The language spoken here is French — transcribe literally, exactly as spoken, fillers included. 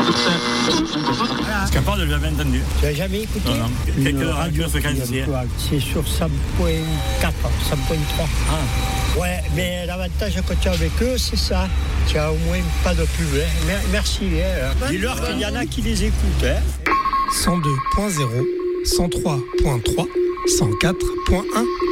Parce qu'à part de l'avais entendu. Tu n'as jamais écouté? Non, non. Quelques radios fréquenciées. C'est sur cent point quatre, cent point trois. Ah. Ouais, mais l'avantage quand tu es avec eux, c'est ça. Tu as au moins pas de pub. Hein. Merci. Hein. Dis-leur qu'il y en a qui les écoutent. Hein. cent deux point zéro, cent trois point trois, cent quatre point un.